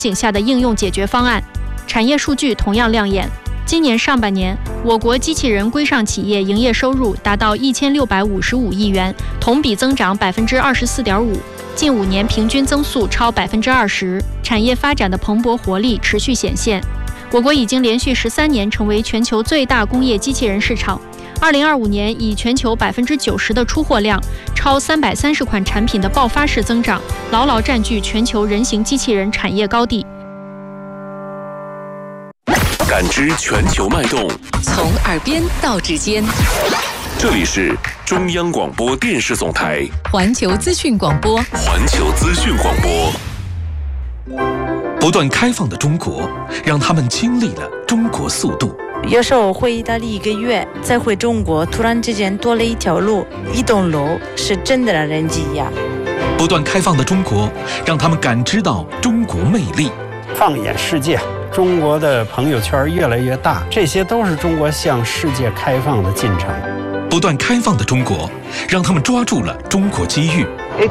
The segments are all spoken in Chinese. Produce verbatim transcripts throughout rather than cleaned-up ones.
景下的应用解决方案。产业数据同样亮眼。今年上半年，我国机器人规上企业营业收入达到一千六百五十五亿元，同比增长百分之二十四点五，近五年平均增速超百分之二十，产业发展的蓬勃活力持续显现。我国已经连续十三年成为全球最大工业机器人市场。二零二五年以全球百分之九十的出货量、超三百三十款产品的爆发式增长，牢牢占据全球人形机器人产业高地。 感知全球脉动， 从耳边到指尖。 这里是中央广播电视总台环球资讯广播。 环球资讯广播。 不断开放的中国，让他们经历了中国速度。 有时候回意大利一个月，再回中国，突然之间多了一条路、一栋楼，是真的让人惊讶。 不断开放的中国，让他们感知到中国魅力。 放眼世界，中国的朋友圈越来越大，这些都是中国向世界开放的进程。 不断开放的中国，让他们抓住了中国机遇。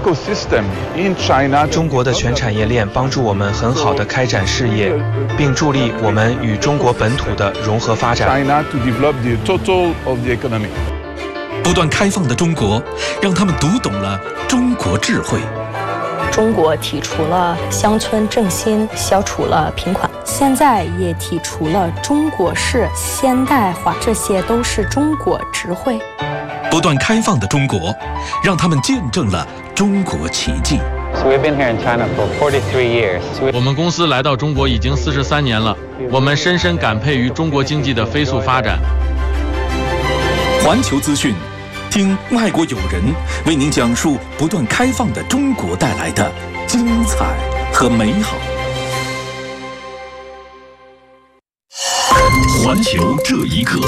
中国的全产业链帮助我们很好的开展事业，并助力我们与中国本土的融合发展。 不断开放的中国，让他们读懂了中国智慧。 中国提出了乡村振兴，消除了贫困，现在也提出了中国式现代化，这些都是中国智慧。 不断开放的中国，让他们见证了中国奇迹。 我们公司来到中国已经四十三年了，我们深深感佩于中国经济的飞速发展。 环球资讯，听外国友人为您讲述不断开放的中国带来的精彩和美好。环球这一刻。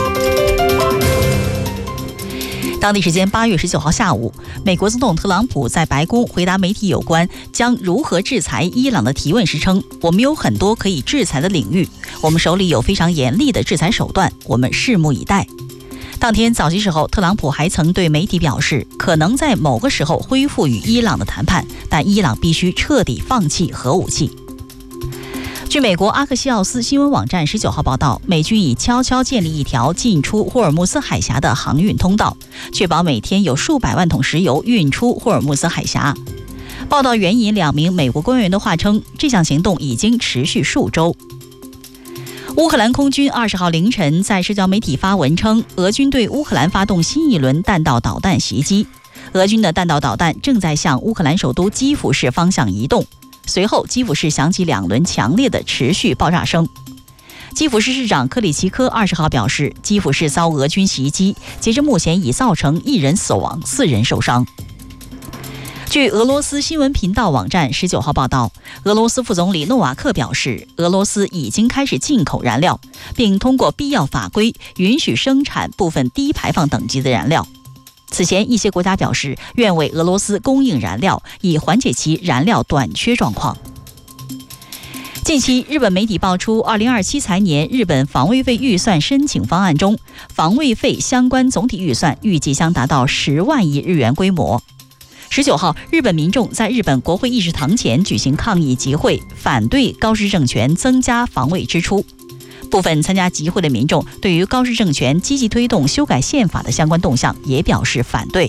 当地时间八月十九号下午，美国总统特朗普在白宫回答媒体有关将如何制裁伊朗的提问时称，我们有很多可以制裁的领域，我们手里有非常严厉的制裁手段，我们拭目以待。当天早些时候，特朗普还曾对媒体表示，可能在某个时候恢复与伊朗的谈判，但伊朗必须彻底放弃核武器。据美国阿克西奥斯新闻网站十九号报道，美军已悄悄建立一条进出霍尔木兹海峡的航运通道，确保每天有数百万桶石油运出霍尔木兹海峡。报道援引两名美国官员的话称，这项行动已经持续数周。乌克兰空军二十号凌晨在社交媒体发文称，俄军对乌克兰发动新一轮弹道导弹袭击，俄军的弹道导弹正在向乌克兰首都基辅市方向移动。随后，基辅市响起两轮强烈的持续爆炸声。基辅市市长克里奇科二十号表示，基辅市遭俄军袭击，截至目前已造成一人死亡，四人受伤。据俄罗斯新闻频道网站十九号报道，俄罗斯副总理诺瓦克表示，俄罗斯已经开始进口燃料，并通过必要法规允许生产部分低排放等级的燃料。此前，一些国家表示愿为俄罗斯供应燃料，以缓解其燃料短缺状况。近期，日本媒体爆出二零二七财年日本防卫费预算申请方案中，防卫费相关总体预算预计将达到十万亿日元规模。十九号，日本民众在日本国会议事堂前举行抗议集会，反对高市政权增加防卫支出。部分参加集会的民众对于高市政权积极推动修改宪法的相关动向也表示反对。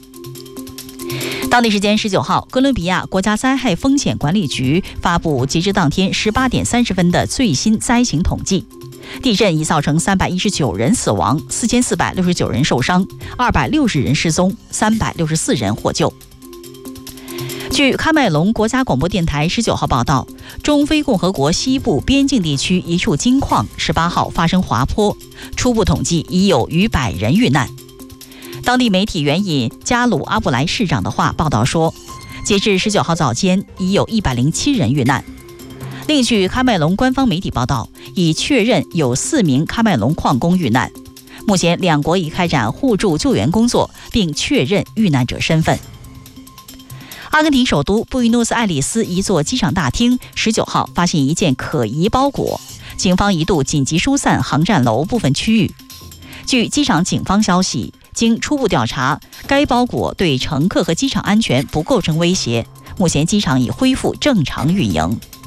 当地时间十九号，哥伦比亚国家灾害风险管理局发布截至当天十八点三十分的最新灾情统计，地震已造成三百一十九人死亡，四千四百六十九人受伤，二百六十人失踪，三百六十四人获救。据喀麦隆国家广播电台十九号报道，中非共和国西部边境地区一处金矿十八号发生滑坡，初步统计已有逾百人遇难。当地媒体援引加鲁阿布莱市长的话报道说，截至十九号早间，已有一百零七人遇难。另据喀麦隆官方媒体报道，已确认有四名喀麦隆矿工遇难。目前两国已开展互助救援工作，并确认遇难者身份。阿根廷首都布宜诺斯艾利斯一座机场大厅十九号发现一件可疑包裹，警方一度紧急疏散航站楼部分区域。据机场警方消息，经初步调查，该包裹对乘客和机场安全不构成威胁，目前机场已恢复正常运营。